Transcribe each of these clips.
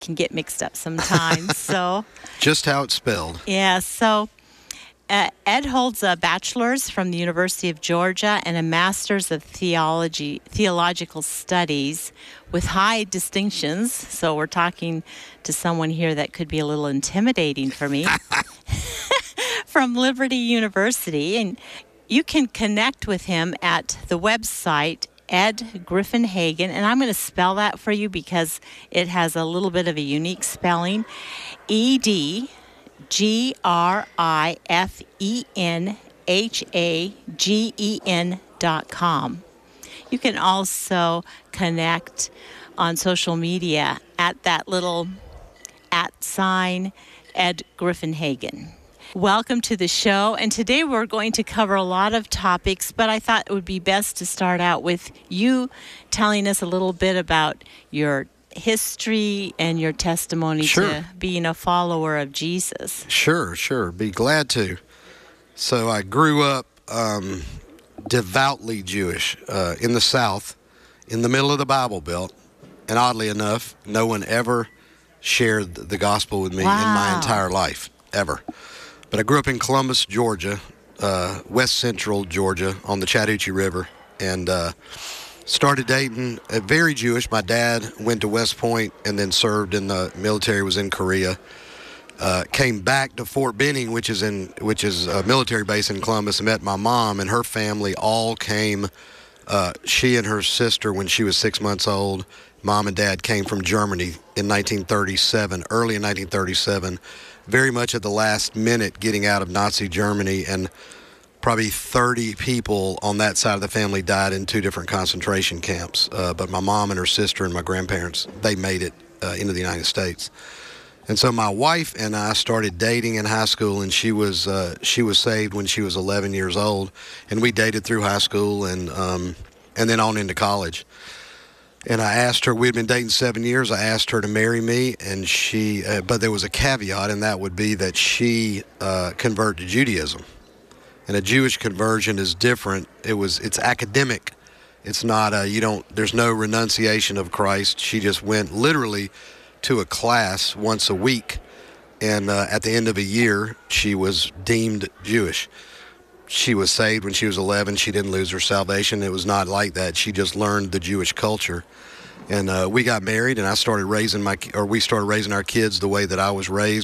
can get mixed up sometimes. So, Just how it's spelled. yeah, so Ed holds a bachelor's from the University of Georgia and a master's of theological studies with high distinctions. So we're talking to someone here that could be a little intimidating for me from Liberty University. And you can connect with him at the website Ed Griffin Hagen, and I'm going to spell that for you because it has a little bit of a unique spelling. EdGriffenhagen.com. You can also connect on social media at that little @ Ed Griffin Hagen. Welcome to the show, and today we're going to cover a lot of topics, but I thought it would be best to start out with you telling us a little bit about your history and your testimony to being a follower of Jesus. Sure. Be glad to. So I grew up devoutly Jewish in the South, in the middle of the Bible Belt, and oddly enough, no one ever shared the gospel with me in my entire life, ever. But I grew up in Columbus, Georgia, west central Georgia, on the Chattahoochee River, and started dating very Jewish. My dad went to West Point and then served in the military, was in Korea. Came back to Fort Benning, which is a military base in Columbus, and met my mom, and her family all came. She and her sister, when she was 6 months old, mom and dad came from Germany in 1937, early in 1937, very much at the last minute getting out of Nazi Germany, and probably 30 people on that side of the family died in 2 different concentration camps. But my mom and her sister and my grandparents, they made it into the United States. And so my wife and I started dating in high school, and she was saved when she was 11 years old, and we dated through high school and then on into college. And I asked her, we'd been dating 7 years, I asked her to marry me, and she, but there was a caveat, and that would be that she converted to Judaism. And a Jewish conversion is different. It's academic. It's not, there's no renunciation of Christ. She just went literally to a class once a week, and at the end of a year, she was deemed Jewish. She was saved when she was 11. She didn't lose her salvation. It was not like that. She just learned the Jewish culture. And we got married, and we started raising our kids the way that I was raised.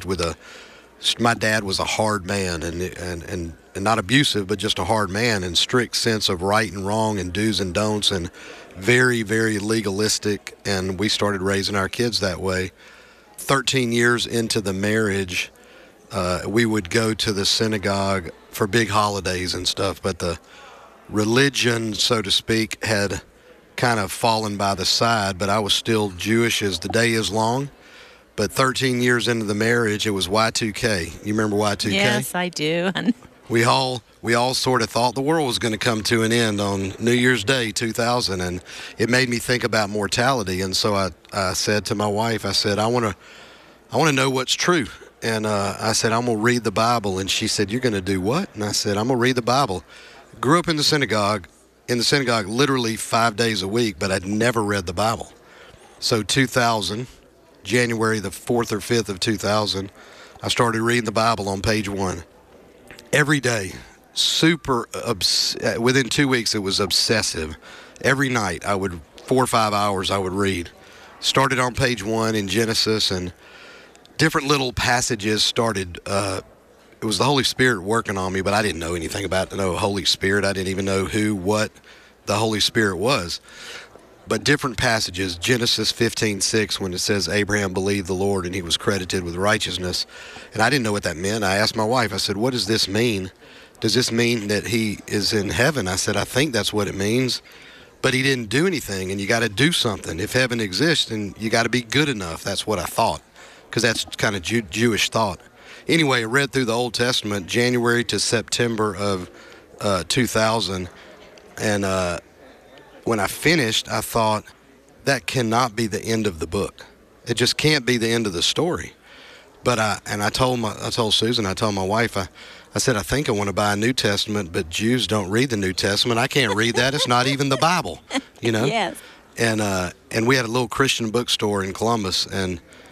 My dad was a hard man, and not abusive, but just a hard man, and strict sense of right and wrong and do's and don'ts, and very, very legalistic. And we started raising our kids that way. 13 years into the marriage, we would go to the synagogue for big holidays and stuff, but the religion, so to speak, had kind of fallen by the side, but I was still Jewish as the day is long. But 13 years into the marriage, it was Y2K. You remember Y2K? Yes, I do. We all sort of thought the world was going to come to an end on New Year's Day 2000, and it made me think about mortality. And so I said to my wife, I said, I want to know what's true. And I said, I'm going to read the Bible. And she said, you're going to do what? And I said, I'm going to read the Bible. Grew up in the synagogue literally 5 days a week, but I'd never read the Bible. So 2000, January the 4th or 5th of 2000, I started reading the Bible on page 1. Every day, within 2 weeks, it was obsessive. Every night, 4 or 5 hours I would read. Started on page 1 in Genesis, and different little passages started. It was the Holy Spirit working on me, but I didn't know anything about the Holy Spirit. I didn't even know what the Holy Spirit was. But different passages, Genesis 15:6, when it says Abraham believed the Lord and he was credited with righteousness. And I didn't know what that meant. I asked my wife, I said, what does this mean? Does this mean that he is in heaven? I said, I think that's what it means. But he didn't do anything, and you got to do something. If heaven exists, then you got to be good enough. That's what I thought, because that's kind of Jewish thought. Anyway, I read through the Old Testament, January to September of 2000, and when I finished, I thought, that cannot be the end of the book. It just can't be the end of the story. But I told Susan, I told my wife, I said, I think I want to buy a New Testament, but Jews don't read the New Testament. I can't read that. It's not even the Bible, Yes. And we had a little Christian bookstore in Columbus, and